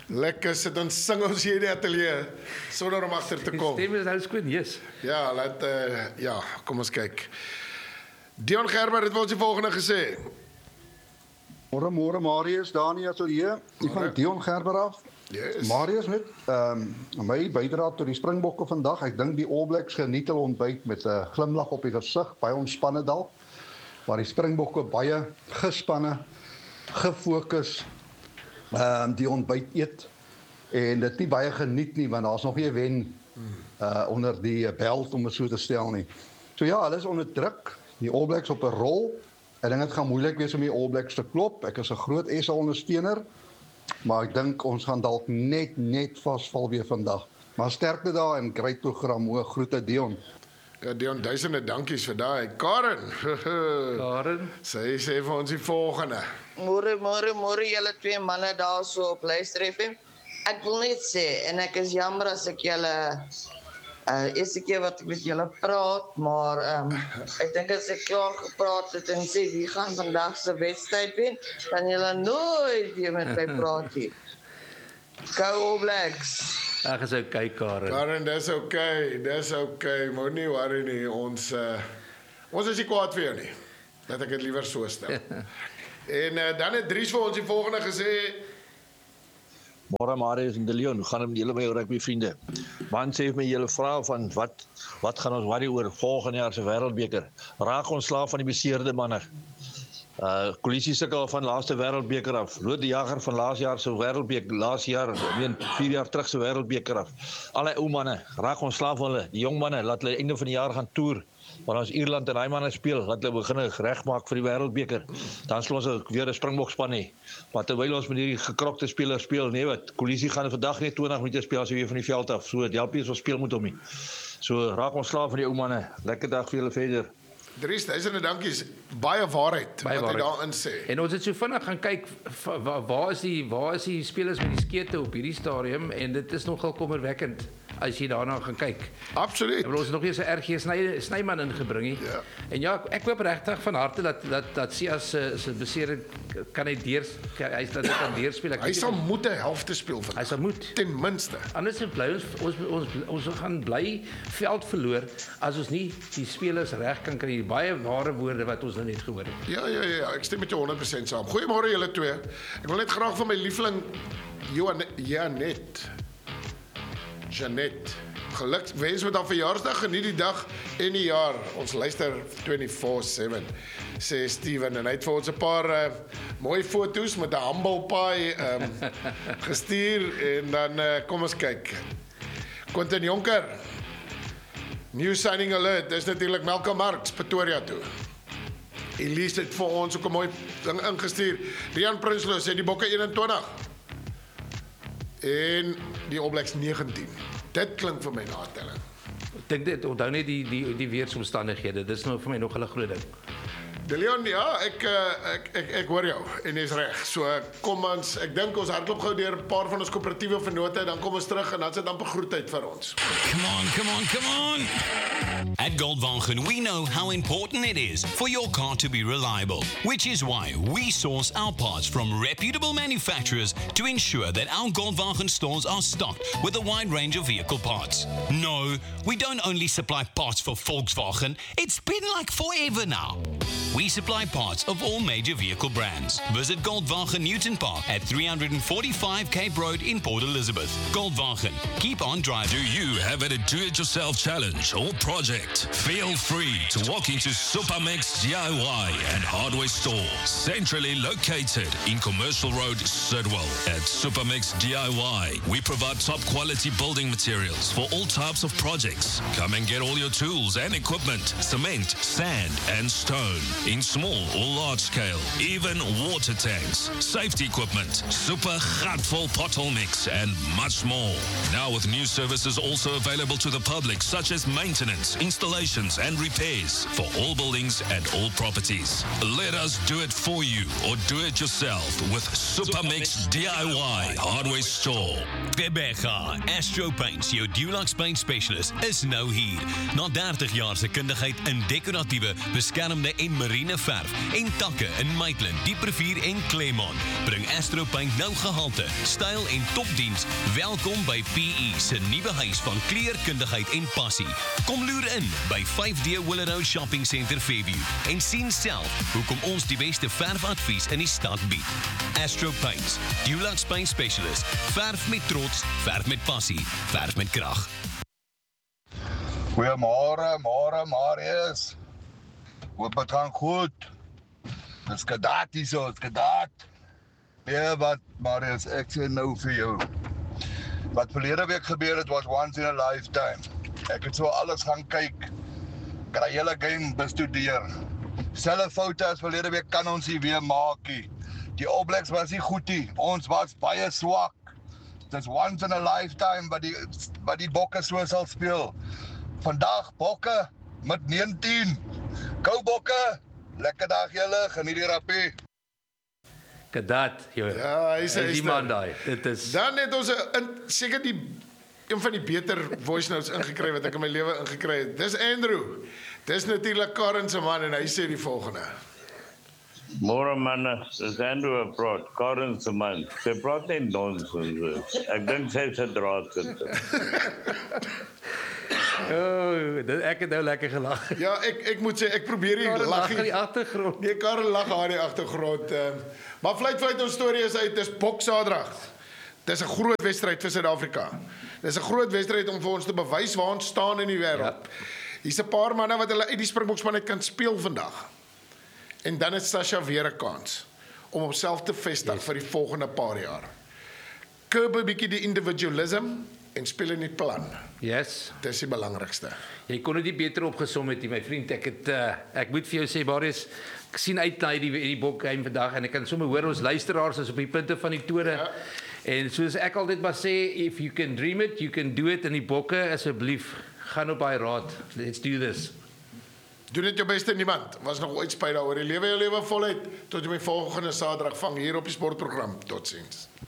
Lekker sit ons sing ons hier in die ateljee sonder om agter te kom. Stem is nou skoon, yes. Ja, ja, kom ons kyk. Dion Gerber het vir ons die volgende gesê. Môre Marius, Daniel so hier. Ek van Dion Gerber af. Yes. Marius net my bydra tot die Springbokke vandag. Ek dink die All Blacks geniet hulle ontbyt met 'n glimlag op die gesig, baie ontspanne dalk. Maar die Springbokke baie gespanne, gefokus die ontbyt eet en dit nie baie geniet nie want daar's nog nie 'n wen onder die belt om dit so te stel nie. So ja, hulle is onder druk. Die All Blacks op 'n rol. Ek dink dit gaan moeilik wees om die All Blacks te klop. Ek is 'n groot SA ondersteuner, maar ek dink ons gaan dalk net vasval weer vandag. Maar sterkte daar en great program. O, groete Dion. Ja, Dion, duisende dankies vir daai. Karen. Karen. Sy sê vir ons die volgende. Môre julle twee manne daar so op Luister FM. Ek wil net sê en ek is jammer as ek julle eerste keer wat ek met julle praat, maar ek dink as ek klaar gepraat het en sê wie gaan vandag se wedstryd wen, dan julle nooit weer met my praat nie. Go All Blacks. Ag, is okay, Karen. Karen, dis okay. Moenie worry nie. Ons is nie kwaad vir jou nie. Dat ek dit liewer so stel. En dan het Dries vir ons die volgende gesê. Môre Marius en De Leon, hoe gaan dit met julle my rugby vriende? Man sê vir my julle vra van wat gaan ons worry oor volgende jaar se wêreldbeker? Raak ons slaaf van die beseerde manne. Kolisi sukkel van laaste wêreldbeker af. Lood die Jager van laas jaar se wêreldbeker, laas jaar, 4 jaar terug se wêreldbeker af. Al die ou manne, raak ons slaaf van hulle. Die jong manne, laat hulle einde van die jaar gaan toer. Want as Ierland en daai manne speel, laat hulle begin regmaak vir die wêreldbeker. Dan sal ons weer 'n Springbok-span hê. Maar terwyl ons met hierdie gekrokte spelers speel, nee wat, Kolisi gaan vandag net 20 minute speel as hy weer van die veld af. So, dit help nie as ons speel met hom nie. So, raak ons slaaf van die ou manne. Lekker dag vir julle verder. Dries, duisende dankies. Baie waarheid wat hy daarin sê. En ons het so vinnig gaan kyk waar is die spelers met die skete op hierdie stadium en dit is nogal kommerwekkend as jy daarna gaan kyk. Absoluut. Ons het nog nie 'n RG Snyman ingebring nie. Ja. En ja, ek hoop regtig van harte dat Sias se besering kan hy kan deurspeel. Hy sal moet 'n helfte speel vandag. Hy sal moet. Ten minste. Anders bly ons gaan bly veld verloor as ons nie die spelers reg kan kry. Baie ware woorde wat ons nou net gehoor het. Ja, ek stem met jou 100% saam. Goeiemôre julle twee. Ek wil net graag van my liefling Janet. Geluk wens met haar verjaarsdag, geniet die dag en die jaar. Ons luister 24/7, sê Steven. En hy het vir ons 'n paar mooi foto's met 'n humble pie gestuur. En dan kom ons kyk. Quentin Jonker. New signing alert. Dis natuurlik Malcolm Marx, Pretoria toe. Elise het vir ons ook 'n mooi ding ingestuur. Rian Prinsloo sê die Bokke 21. En die All Blacks 19. Dit klink vir my nateling. Ek dink dit onthou net die weeromstandighede. Dis nou vir my nog 'n groot ding. De Leon, ja, ek hoor jou en jy's reg. So kom ons, ek dink ons hardloop gou deur 'n paar van ons koöperatiewe vennote, dan kom ons terug en dan sit amper groetheid vir ons. Come on. At Goldwagen, we know how important it is for your car to be reliable, which is why we source our parts from reputable manufacturers to ensure that our Goldwagen stores are stocked with a wide range of vehicle parts. No, we don't only supply parts for Volkswagen, it's been like forever now. We supply parts of all major vehicle brands. Visit Goldwagen Newton Park at 345 Cape Road in Port Elizabeth. Goldwagen, keep on driving. Do you have a do-it-yourself challenge or project? Feel free to walk into Supermix DIY and Hardware Store, centrally located in Commercial Road, Sidwell. At Supermix DIY, we provide top-quality building materials for all types of projects. Come and get all your tools and equipment, cement, sand, and stone, in small or large scale, even water tanks, safety equipment, super gatvol pothole mix, and much more. Now with new services also available to the public, such as maintenance, installations, and repairs for all buildings and all properties. Let us do it for you or do it yourself with Supermix DIY Hardware Store. Bebega, Astro Paints, jou Dulux Paint Specialist, is nou hier. Na 30 jaar se kundigheid in dekoratiewe, beskermde en marine marine verf en takke in Maitland, Dieprivier en Claremont. Bring Astro Paint nou gehalte, styl en topdiens. Welkom by PE se nuwe huis van kleurkundigheid en passie. Kom loer in by 5D Willow Shopping Centre Fairview en sien self hoekom ons die beste verfadvies in die stad bied. Astro Paints, Dulux Paint Specialist. Verf met trots, verf met passie, verf met krag. Goeiemôre, Marius. Hoop dit gaan goed. Dis Kadat hier so, Kadat. Nee, wat Marius, ek sê nou vir jou. Wat verlede week gebeur het was once in a lifetime. Ek het so alles gaan kyk. Ek het die hele game bestudeer. Selfe foute as verlede week kan ons nie weer maak nie. Die All Blacks was nie goed nie. Ons was baie swak. Dis once in a lifetime wat die Bokke so sal speel. Vandag Bokke met 19. Go Bokke. Lekker dag julle, geniet die rappie. Kadat, Ja, hy sê die man daai. Dit is Dan het ons seker een van die beter voice notes ingekry wat ek in my lewe ingekry het. Dis Andrew. Dis natuurlik Karen se man en hy sê die volgende. Môre manne, dis Andrew abroad, Karen se man. Sy praat net nonsens. Ek dink sy het 'n draad sit. ek het nou lekker gelag. Ja, ek moet sê ek probeer nie Karen lag lag in die agtergrond. Nee, Karen lag haar in die agtergrond. Maar vleit ons storie is uit, dis Boksaterdag. Dis 'n groot wedstryd vir Suid-Afrika. Dis 'n groot wedstryd om vir ons te bewys waar ons staan in die wêreld. Ja. Hier's 'n paar manne wat hulle uit die Springbokspan uit kan speel vandag. En dan het Sasha weer 'n kans om homself te vestig vir die volgende paar jaar. Curb 'n bietjie die individualism en speel in die plan. Yes. Dis die belangrikste. Jy kon dit nie beter opgesom het nie, my vriend. Ek moet vir jou sê, Marius, ek sien uit na die bokgame vandag en ek kan sommer hoor ons luisteraars is op die punte van die tone. Ja. En soos ek altyd maar sê, if you can dream it, you can do it. En die bokke, asseblief, gaan op daai raad. Let's do this. Doen dit jou beste niemand. Was nog ooit spyt daaroor. Lewe jou lewe voluit tot jy my volgende Saterdag vang hier op die sportprogram. Totsiens.